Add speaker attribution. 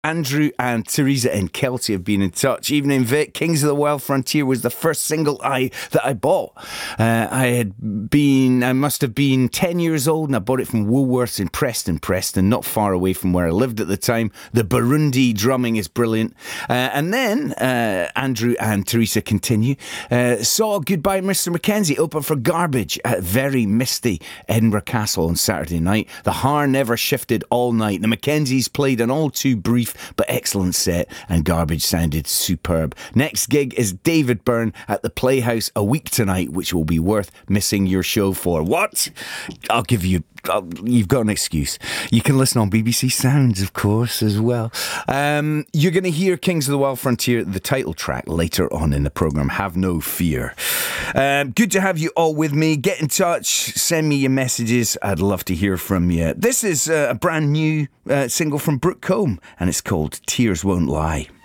Speaker 1: Andrew and Teresa in Kelty have been in touch. Evening, Vic. Kings of the Wild Frontier was the first single that I bought. I must have been 10 years old, and I bought it from Woolworths in Preston, not far away from where I lived at the time. The Burundi drumming is brilliant. And then Andrew and Teresa continue. Saw Goodbye Mr. Mackenzie open for Garbage at very misty Edinburgh Castle on Saturday night. The Har never shifted all night. The Mackenzies played an all too brief but excellent set, and Garbage sounded superb. Next gig is David Byrne at the Playhouse a week tonight, which will be worth missing your show for. What? You've got an excuse. You can listen on BBC Sounds, of course, as well. You're going to hear Kings of the Wild Frontier, the title track, later on in the programme. Have no fear. Good to have you all with me. Get in touch. Send me your messages. I'd love to hear from you. This is a brand new single from Brooke Combe, and it's called Tears Won't Lie.